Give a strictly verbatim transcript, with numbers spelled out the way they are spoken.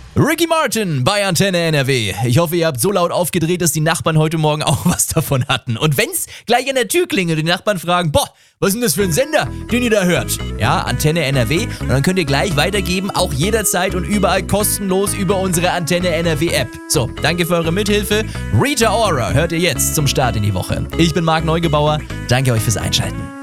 Ricky Martin bei Antenne N R W. Ich hoffe, ihr habt so laut aufgedreht, dass die Nachbarn heute Morgen auch was davon hatten. Und wenn's gleich an der Tür klingelt und die Nachbarn fragen, boah, was ist denn das für ein Sender, den ihr da hört? Ja, Antenne N R W. Und dann könnt ihr gleich weitergeben, auch jederzeit und überall kostenlos über unsere Antenne N R W App. So, danke für eure Mithilfe. Rita Ora hört ihr jetzt zum Start in die Woche. Ich bin Marc Neugebauer. Danke euch fürs Einschalten.